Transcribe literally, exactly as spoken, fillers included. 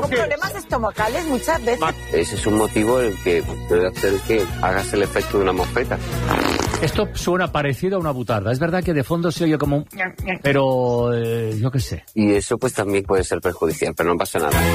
con problemas estomacales muchas veces. Ese es un motivo el que puede hacer que hagas el efecto de una mosqueta. Esto suena parecido a una butarda. Es verdad que de fondo se oye como un... Pero eh, yo qué sé. Y eso pues también puede ser perjudicial, pero no pasa nada.